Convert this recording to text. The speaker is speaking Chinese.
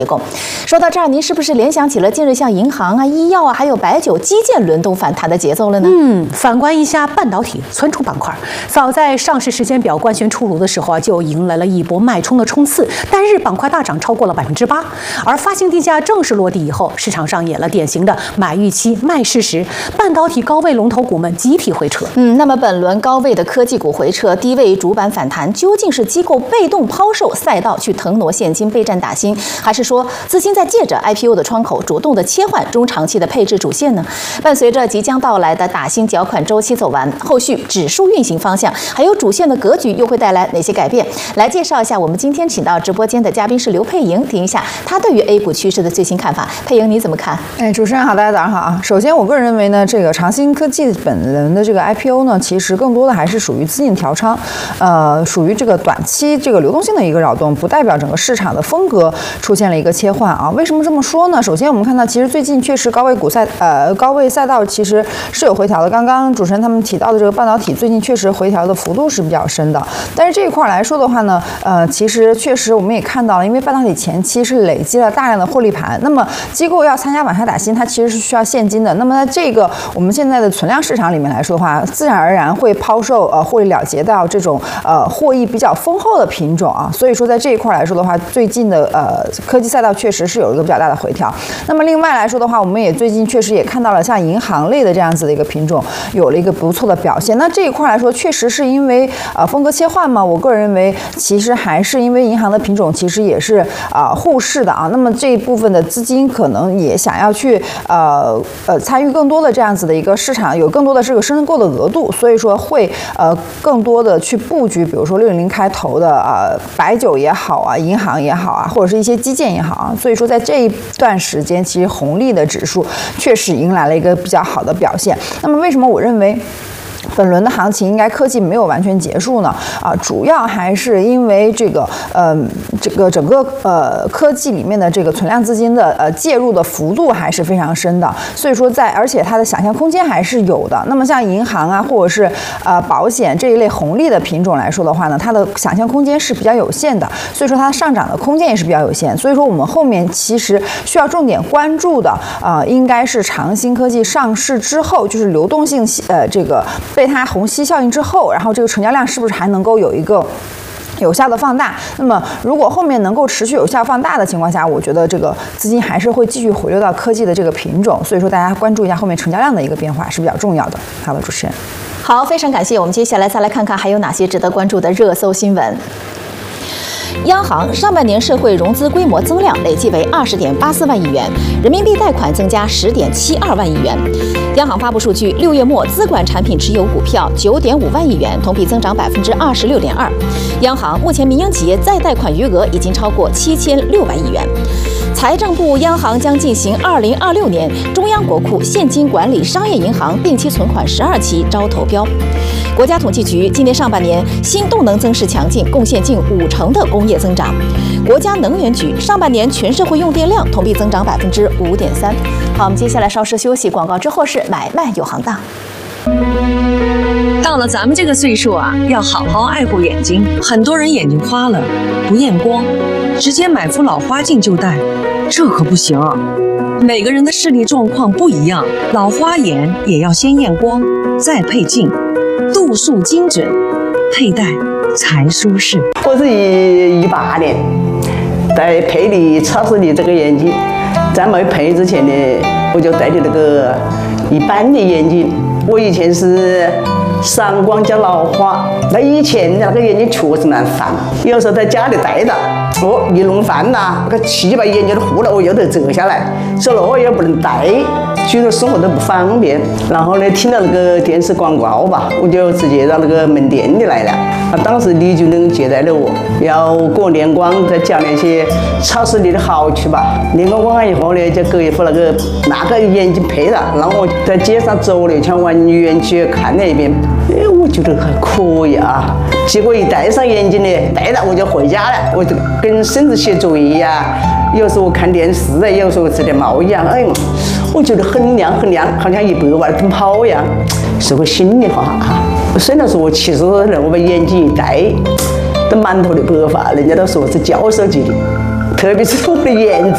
提供。说到这儿，您是不是联想起了近日像银行啊、医药啊，还有白酒、基建轮动反弹的节奏了呢？ 反观一下半导体、存储板块，早在上市时间表官宣出炉的时候啊，就迎来了一波脉冲的冲刺，单日板块大涨超过了8%。而发行定价正式落地以后，市场上演了典型的买预期、卖事实，半导体高位龙头股们集体回撤。 那么本轮高位的科技股回撤，低位主板反弹，究竟是机构被动抛售赛道去腾挪现金备战打新，还是说资金在借着 IPO 的窗口主动的切换中长期的配置主线呢？伴随着即将到来的打新缴款周期走完，后续指数运行方向还有主线的格局又会带来哪些改变？来介绍一下，我们今天请到直播间的嘉宾是刘佩莹，听一下她对于 A 股趋势的最新看法。佩莹，你怎么看？ 主持人好，大家早上好啊。首先，我个人认为呢，这个长鑫科技本轮的这个 IPO 呢，其实更多的还是属于资金调仓，属于这个短期这个流动性的一个扰动，不代表整个市场的风格出现了一个切换啊。为什么这么说呢？首先，我们看到其实最近确实高位赛道其实是有回调的。刚刚主持人他们提到的这个半导体最近确实回调的幅度是比较深的，但是这一块来说的话呢，其实确实我们也看到了，因为半导体前期是累积了大量的获利盘，那么机构要参加往下打新，它其实是需要现金的。那么在这个我们现在的存量市场里面来说的话，自然而然会抛售获利了结到这种获益比较丰厚的品种啊。所以说在这一块来说的话，最近的科技赛道确实是有一个比较大的回调。那么另外来说的话，我们也最近确实也看到了像银行类的这样子的一个品种有了一个不错的表现。那这一块来说，确实是因为风格切换嘛，我个人认为其实还是因为银行的品种其实也是互市的啊。那么这一部分的资金可能也想要去参与更多的这样子的一个市场，有更多的这个申购的额度，所以说会更多的去布局，比如说600开头的白酒也好啊，银行也好啊，或者是一些基建也好啊。所以说在这一段时间，其实红利的指数确实迎来了一个比较好的表现。那么为什么我认为本轮的行情应该科技没有完全结束呢？主要还是因为这个整个科技里面的这个存量资金的介入的幅度还是非常深的，所以说而且它的想象空间还是有的。那么像银行啊，或者是保险这一类红利的品种来说的话呢，它的想象空间是比较有限的，所以说它上涨的空间也是比较有限。所以说我们后面其实需要重点关注的应该是长鑫科技上市之后，就是流动性这个被它虹吸效应之后，然后这个成交量是不是还能够有一个有效的放大？那么如果后面能够持续有效放大的情况下，我觉得这个资金还是会继续回流到科技的这个品种，所以说大家关注一下后面成交量的一个变化是比较重要的。好的，主持人。 好，非常感谢。我们接下来再来看看还有哪些值得关注的热搜新闻。央行上半年社会融资规模增量累计为20.84万亿元，人民币贷款增加10.72万亿元。央行发布数据，6月末资管产品持有股票9.5万亿元，同比增长26.2%。央行目前民营企业再贷款余额已经超过7600亿元。财政部、央行将进行2026年中央国库现金管理商业银行定期存款12期招投标。国家统计局今年上半年新动能增势强劲，贡献近50%的工业增长。国家能源局上半年全社会用电量同比增长5.3%。好，我们接下来稍事休息，广告之后是买卖有行当。 到了咱们这个岁数啊，要好好爱护眼睛。很多人眼睛花了不验光，直接买副老花镜就戴，这可不行。每个人的视力状况不一样，老花眼也要先验光，再配镜，度数精准，佩戴才舒适。 我是18年戴佩丽超视力这个眼镜，在没配之前呢，我就戴的那个一般的眼镜。我以前是散光加老花，那以前那个眼睛确实蛮烦，有时候在家里戴着，一弄饭呐，那个气把眼睛都糊了，又得折下来，所以我也不能戴，许多生活都不方便。然后呢，听到那个电视广告吧，我就直接到那个门店里来了。当时你就能接待了我，要给我验光，再讲那些超视力的好处吧。验过光以后呢，就给一副那个眼镜配了，然后我在街上走了一圈，往园区看了一遍。我觉得还可以啊。结果一戴上眼镜呢，戴了我就回家了，我就跟孙子写作业呀，有时候看电视啊，有时候吃点猫一样，我觉得很亮很亮，好像100万奔跑一样，是个心里话哈。虽然说我70多岁了，我把眼镜一戴，都满头的白发，人家都说是教授级的，特别是我的颜值。